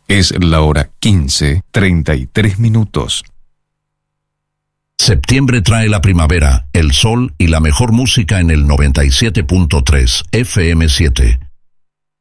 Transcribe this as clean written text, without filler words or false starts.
Es la hora 15:33. Septiembre trae la primavera, el sol y la mejor música en el 97.3 FM7.